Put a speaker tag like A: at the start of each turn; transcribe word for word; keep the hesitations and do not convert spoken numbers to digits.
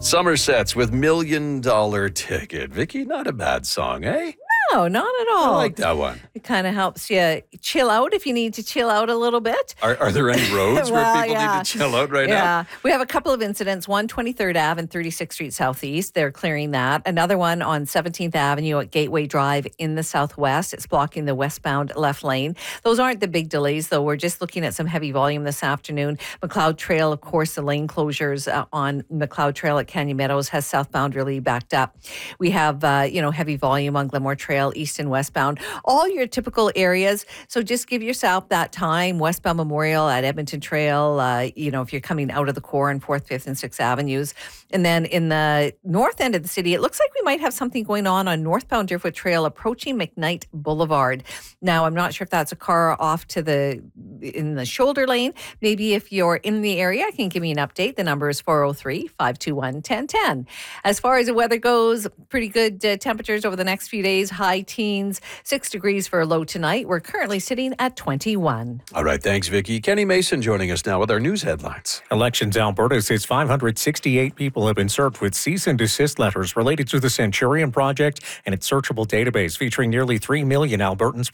A: Somerset's with Million Dollar Ticket. Vicky, not a bad song, eh?
B: No, not at all.
A: I like that one.
B: It kind of helps you chill out if you need to chill out a little bit.
A: Are, are there any roads
B: Well,
A: where people
B: yeah.
A: need to chill out right
B: yeah.
A: now?
B: Yeah. We have a couple of incidents. One, twenty-third Avenue and thirty-sixth Street Southeast. They're clearing that. Another one on seventeenth Avenue at Gateway Drive in the southwest. It's blocking the westbound left lane. Those aren't the big delays, though. We're just looking at some heavy volume this afternoon. McLeod Trail, of course, the lane closures uh, on McLeod Trail at Canyon Meadows has southbound really backed up. We have, uh, you know, heavy volume on Glenmore Trail, east and westbound. All your typical areas. So just give yourself that time. Westbound Memorial at Edmonton Trail, uh, you know, if you're coming out of the core on fourth, fifth, and sixth Avenues. And then in the north end of the city, it looks like we might have something going on on northbound Deerfoot Trail approaching McKnight Boulevard. Now, I'm not sure if that's a car off to the, in the shoulder lane. Maybe if you're in the area, I can give you an update. The number is four oh three, five two one, one oh one oh. As far as the weather goes, pretty good uh, temperatures over the next few days, high teens. Six degrees for a low tonight. We're currently sitting at twenty-one.
A: All right, thanks, Vicky. Kenny Mason joining us now with our news headlines.
C: Elections Alberta says five hundred sixty-eight people have been served with cease and desist letters related to the Centurion Project and its searchable database featuring nearly three million Albertans